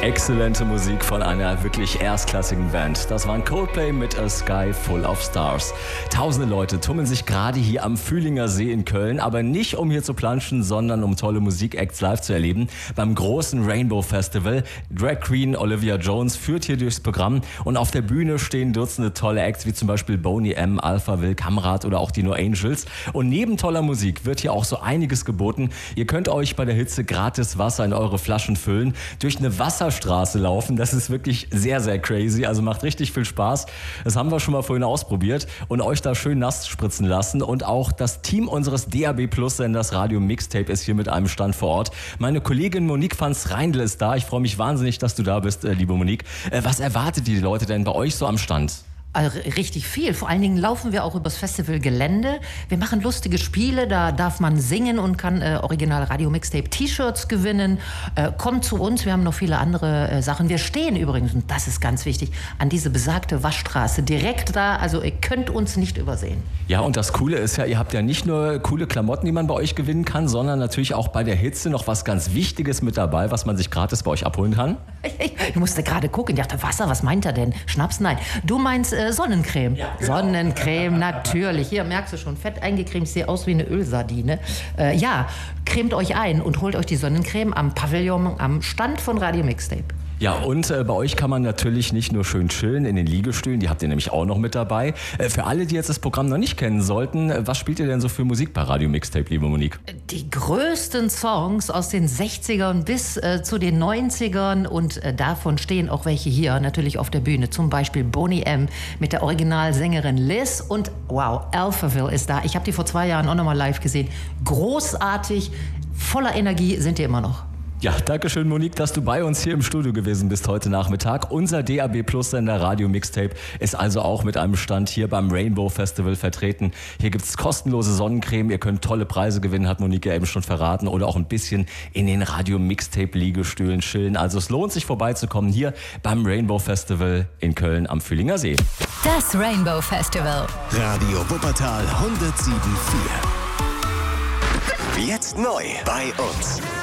Exzellente Musik von einer wirklich erstklassigen Band. Das waren Coldplay mit A Sky Full of Stars. Tausende Leute tummeln sich gerade hier am Fühlinger See in Köln, aber nicht um hier zu planschen, sondern um tolle Musikacts live zu erleben. Beim großen Rainbow Festival. Drag Queen Olivia Jones führt hier durchs Programm und auf der Bühne stehen Dutzende tolle Acts, wie zum Beispiel Boney M, Alpha Will, Kamrat oder auch die No Angels. Und neben toller Musik wird hier auch so einiges geboten. Ihr könnt euch bei der Hitze gratis Wasser in eure Flaschen füllen, durch eine Wasserstraße laufen. Das ist wirklich sehr, sehr crazy. Also macht richtig viel Spaß. Das haben wir schon mal vorhin ausprobiert und euch da schön nass spritzen lassen. Und auch das Team unseres DAB Plus Senders Radio Mixtape ist hier mit einem Stand vor Ort. Meine Kollegin Monique Vanz-Reindl ist da. Ich freue mich wahnsinnig, dass du da bist, liebe Monique. Was erwartet die Leute denn bei euch so am Stand? Also richtig viel. Vor allen Dingen laufen wir auch übers Festivalgelände. Wir machen lustige Spiele, da darf man singen und kann Original Radio Mixtape T-Shirts gewinnen. Kommt zu uns, wir haben noch viele andere Sachen. Wir stehen übrigens, und das ist ganz wichtig, an diese besagte Waschstraße direkt da. Also ihr könnt uns nicht übersehen. Ja, und das Coole ist ja, ihr habt ja nicht nur coole Klamotten, die man bei euch gewinnen kann, sondern natürlich auch bei der Hitze noch was ganz Wichtiges mit dabei, was man sich gratis bei euch abholen kann. Ich musste gerade gucken, ich dachte, Wasser, was meint er denn? Schnaps? Nein. Du meinst Sonnencreme. Ja, genau. Sonnencreme, natürlich. Hier merkst du schon, fett eingecremt, ich sehe aus wie eine Ölsardine. Ja, cremt euch ein und holt euch die Sonnencreme am Pavillon, am Stand von Radio Mixtape. Ja, und bei euch kann man natürlich nicht nur schön chillen in den Liegestühlen, die habt ihr nämlich auch noch mit dabei. Für alle, die jetzt das Programm noch nicht kennen sollten, was spielt ihr denn so für Musik bei Radio Mixtape, liebe Monique? Die größten Songs aus den 60ern bis zu den 90ern und davon stehen auch welche hier natürlich auf der Bühne. Zum Beispiel Boney M mit der Originalsängerin Liz und wow, Alphaville ist da. Ich habe die vor 2 Jahren auch nochmal live gesehen. Großartig, voller Energie sind die immer noch. Ja, danke schön, Monique, dass du bei uns hier im Studio gewesen bist heute Nachmittag. Unser DAB Plus Sender Radio Mixtape ist also auch mit einem Stand hier beim Rainbow Festival vertreten. Hier gibt's kostenlose Sonnencreme, ihr könnt tolle Preise gewinnen, hat Monique ja eben schon verraten, oder auch ein bisschen in den Radio Mixtape Liegestühlen chillen. Also es lohnt sich vorbeizukommen hier beim Rainbow Festival in Köln am Fühlinger See. Das Rainbow Festival. Radio Wuppertal 107.4. Jetzt neu bei uns.